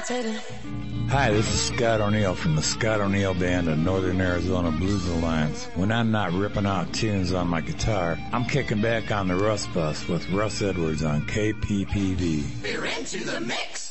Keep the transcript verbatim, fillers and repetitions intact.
rotating. Hi, this is Scott O'Neill from the Scott O'Neill Band of Northern Arizona Blues Alliance. When I'm not ripping out tunes on my guitar, I'm kicking back on the Russ Bus with Russ Edwards on K P P V. We're into the mix.